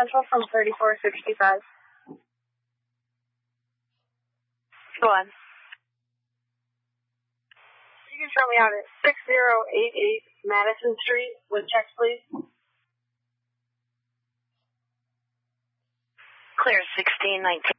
Central from 3465. Go on. You can show me out at 6088 Madison Street with checks, please. Clear 1619.